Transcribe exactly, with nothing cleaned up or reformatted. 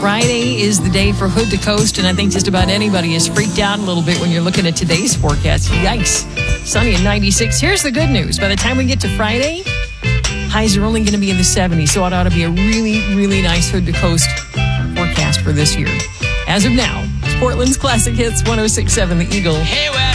Friday is the day for Hood to Coast, and I think just about anybody is freaked out a little bit when you're looking at today's forecast. Yikes. Sunny at ninety-six. Here's the good news. By the time we get to Friday, highs are only going to be in the seventies, so it ought to be a really, really nice Hood to Coast forecast for this year. As of now, it's Portland's Classic Hits one oh six point seven The Eagle. Hey, well,